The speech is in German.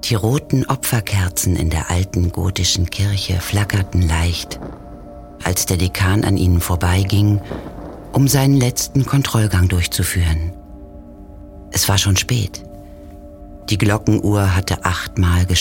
Die roten Opferkerzen in der alten gotischen Kirche flackerten leicht, als der Dekan an ihnen vorbeiging, um seinen letzten Kontrollgang durchzuführen. Es war schon spät. Die Glockenuhr hatte 8-mal